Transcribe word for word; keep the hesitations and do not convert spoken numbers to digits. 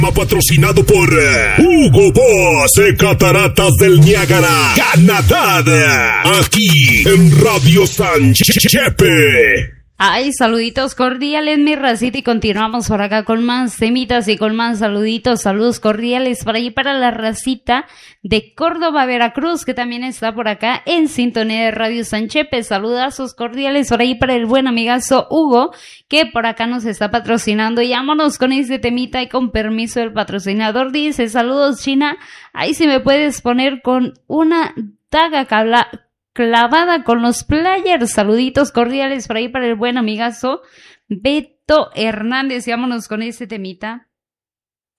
Patrocinado por uh, Hugo Boss de Cataratas del Niágara, Canadá, aquí en Radio San Chepe. Ay, saluditos cordiales, mi racita, y continuamos por acá con más temitas y con más saluditos, saludos cordiales por allí para la racita de Córdoba, Veracruz, que también está por acá en sintonía de Radio San Chepe. Saludazos cordiales por ahí para el buen amigazo Hugo, que por acá nos está patrocinando. Y vámonos con este temita y con permiso del patrocinador. Dice, saludos China, ahí si me puedes poner con una daga cabla clavada con los players. Saluditos cordiales por ahí para el buen amigazo Beto Hernández. Y vámonos con este temita.